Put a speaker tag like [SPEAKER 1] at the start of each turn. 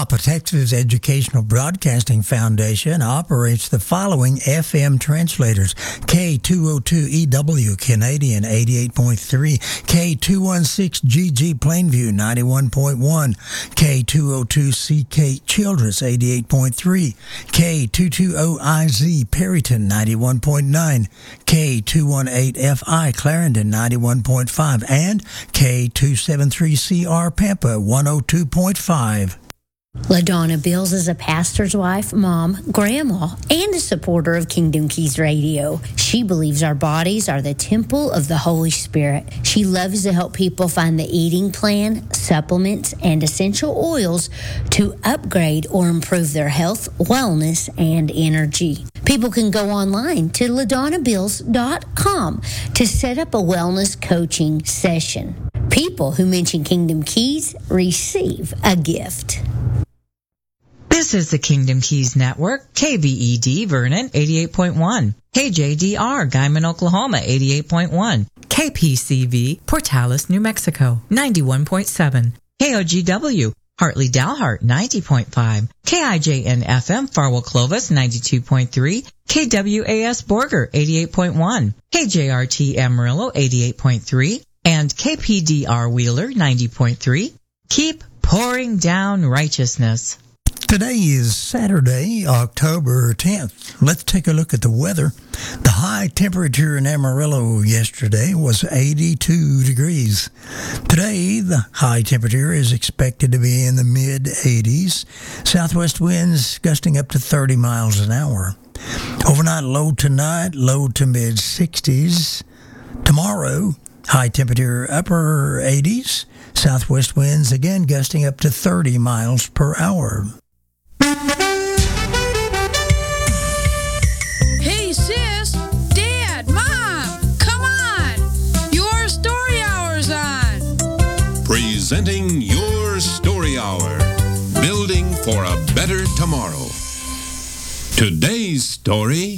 [SPEAKER 1] Papa Texas Educational Broadcasting Foundation operates the following FM translators: K202EW Canadian 88.3, K216GG Plainview 91.1, K202CK Childress 88.3, K220IZ Perryton 91.9, K218FI Clarendon 91.5, and K273CR Pampa 102.5.
[SPEAKER 2] LaDonna Bills is a pastor's wife, mom, grandma, and a supporter of Kingdom Keys Radio. She believes our bodies are the temple of the Holy Spirit. She loves to help people find the eating plan, supplements, and essential oils to upgrade or improve their health, wellness, and energy. People can go online to LaDonnaBills.com to set up a wellness coaching session. People who mention Kingdom Keys receive a gift.
[SPEAKER 3] This is the Kingdom Keys Network, KBED Vernon 88.1, KJDR Guyman, Oklahoma 88.1, KPCV Portales, New Mexico 91.7, KOGW Hartley Dalhart 90.5, KIJN FM Farwell Clovis 92.3, KWAS Borger 88.1, KJRT Amarillo 88.3, and KPDR Wheeler 90.3. Keep pouring down righteousness.
[SPEAKER 1] Today is Saturday, October 10th. Let's take a look at the weather. The high temperature in Amarillo yesterday was 82 degrees. Today, the high temperature is expected to be in the mid-80s. Southwest winds gusting up to 30 miles an hour. Overnight low tonight, low to mid-60s. Tomorrow, high temperature upper 80s. Southwest winds again gusting up to 30 miles per hour.
[SPEAKER 4] Hey sis, Dad, Mom, come on! Your story hour's on!
[SPEAKER 5] Presenting Your Story Hour, building for a better tomorrow. Today's story